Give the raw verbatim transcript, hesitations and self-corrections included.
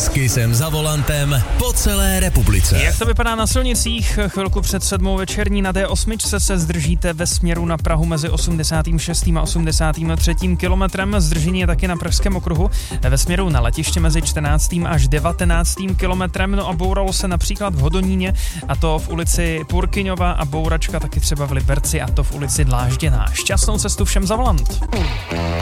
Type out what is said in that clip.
S Kissem za volantem po celé republice. Jak to vypadá na silnicích? Chvilku před sedmou večerní na D osm se zdržíte ve směru na Prahu mezi osmdesátým šestým a osmdesátým třetím kilometrem. Zdržení je taky na Pražském okruhu ve směru na letiště mezi čtrnáctým až devatenáctým kilometrem. No a bouralo se například v Hodoníně, a to v ulici Purkyňova, a bouračka taky třeba v Liberci, a to v ulici Dlážděná. Šťastnou cestu všem za volant.